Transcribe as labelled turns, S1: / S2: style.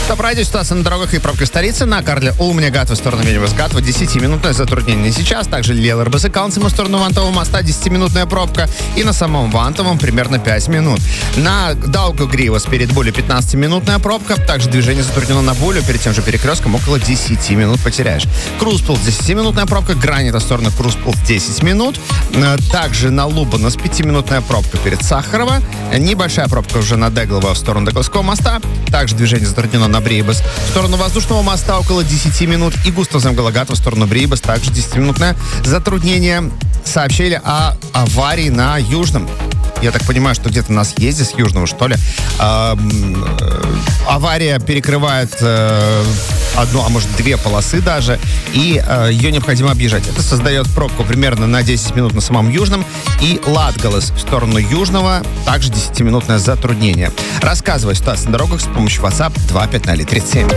S1: Пройдет ситуация на дорогах и пробках столицы. На Карле Улмня-Гатва в сторону Веневас-Гатва 10-минутное затруднение сейчас. Также Лелер Басыкалнцема в сторону Вантового моста 10-минутная пробка. И на самом Вантовом примерно 5 минут. На Даугавгривас перед Булю 15-минутная пробка. Также движение затруднено на Булю. Перед тем же перекрестком около 10 минут потеряешь. Круспулс 10-минутная пробка. Гранита в сторону Круспулс 10 минут. Также на Лубанас 5-минутная пробка перед Сахарова. Небольшая пробка уже на Деглова в сторону Дегловского моста. Также движение затруднено на Брейбас в сторону Воздушного моста около 10 минут. И Густавзем-Галагата в сторону Брейбас также 10-минутное затруднение. Сообщили о аварии на Южном. Я так понимаю, что где-то нас ездит с Южного, что ли. Авария перекрывает одну, а может 2 полосы даже, и ее необходимо объезжать. Это создает пробку примерно на 10 минут на самом Южном. И Латгалас в сторону Южного также 10-минутное затруднение. Рассказывай ситуацию на дорогах с помощью WhatsApp 25037.